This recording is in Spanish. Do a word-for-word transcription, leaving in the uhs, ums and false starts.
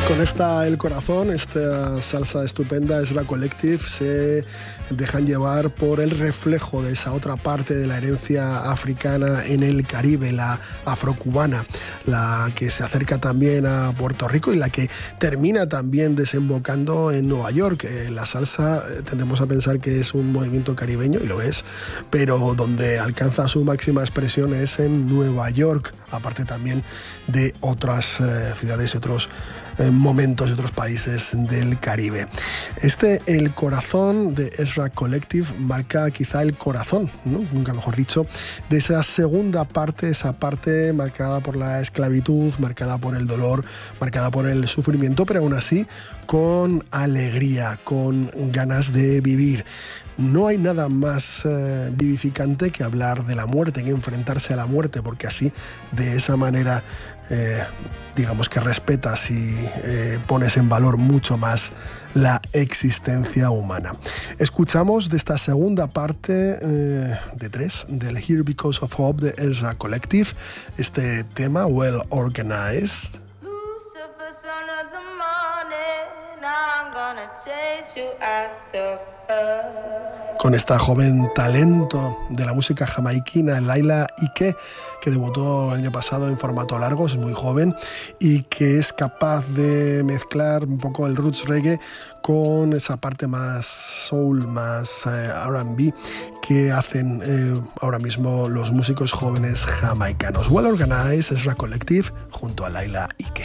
Con esta El Corazón, esta salsa estupenda, Ezra Collective, se dejan llevar por el reflejo de esa otra parte de la herencia africana en el Caribe, la afrocubana, la que se acerca también a Puerto Rico y la que termina también desembocando en Nueva York. La salsa tendemos a pensar que es un movimiento caribeño, y lo es, pero donde alcanza su máxima expresión es en Nueva York, aparte también de otras eh, ciudades y otros momentos de otros países del Caribe. Este El Corazón de Ezra Collective marca quizá el corazón, ¿no? Nunca mejor dicho, de esa segunda parte, esa parte marcada por la esclavitud, marcada por el dolor, marcada por el sufrimiento, pero aún así con alegría, con ganas de vivir. No hay nada más eh, vivificante que hablar de la muerte, que enfrentarse a la muerte, porque así, de esa manera, eh, digamos que respetas y eh, pones en valor mucho más la existencia humana. Escuchamos de esta segunda parte eh, de tres del Here Because of Hope de Ezra Collective, este tema Well Organized. Con esta joven talento de la música jamaiquina, Laila Ike, que debutó el año pasado en formato largo, es muy joven y que es capaz de mezclar un poco el roots reggae con esa parte más soul, más eh, R and B que hacen eh, ahora mismo los músicos jóvenes jamaicanos. Well Organized, Ezra Collective junto a Laila Ike.